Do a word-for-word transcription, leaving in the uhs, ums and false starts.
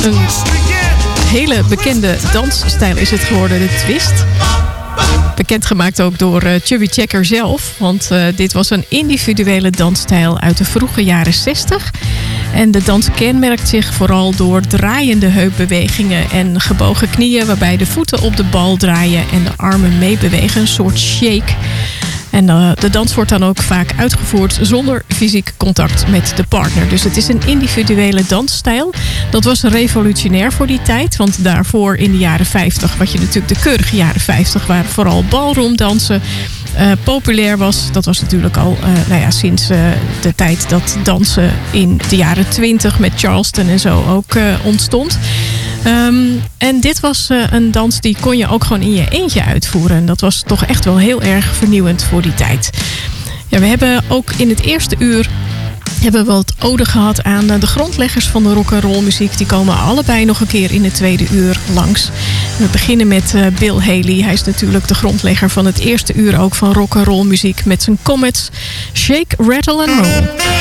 Een hele bekende dansstijl is het geworden, de twist. Bekendgemaakt ook door uh, Chubby Checker zelf. Want uh, dit was een individuele dansstijl uit de vroege jaren zestig. En de dans kenmerkt zich vooral door draaiende heupbewegingen en gebogen knieën, waarbij de voeten op de bal draaien en de armen meebewegen. Een soort shake. En uh, de dans wordt dan ook vaak uitgevoerd zonder fysiek contact met de partner. Dus het is een individuele dansstijl. Dat was revolutionair voor die tijd. Want daarvoor in de jaren vijftig, wat je natuurlijk de keurige jaren vijftig, waar vooral ballroomdansen uh, populair was. Dat was natuurlijk al uh, nou ja, sinds uh, de tijd dat dansen in de jaren twintig met Charleston en zo ook uh, ontstond. Um, en dit was uh, een dans die kon je ook gewoon in je eentje uitvoeren. En dat was toch echt wel heel erg vernieuwend voor die tijd. Ja, we hebben ook in het eerste uur hebben we wat ode gehad aan de grondleggers van de rock'n'roll muziek. Die komen allebei nog een keer in het tweede uur langs. We beginnen met uh, Bill Haley. Hij is natuurlijk de grondlegger van het eerste uur ook van rock'n'roll muziek met zijn Comets, Shake, Rattle and Roll.